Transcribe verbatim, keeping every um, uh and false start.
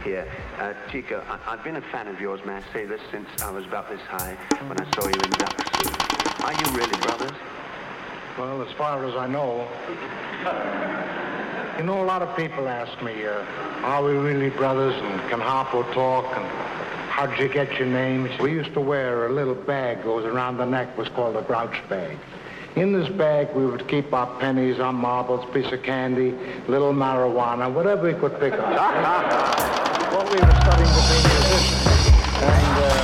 here. Uh, Chico, I- I've been a fan of yours, may I say this, since I was about this high when I saw you in Ducks. Are you really brothers? Well, as far as I know. You know, a lot of people ask me, uh, are we really brothers, and can Harpo talk, and how'd you get your names? We used to wear a little bag goes around the neck, was called a grouch bag. In this bag, we would keep our pennies, our marbles, piece of candy, little marijuana, whatever we could pick up. Well, we were studying to be musicians. And, uh,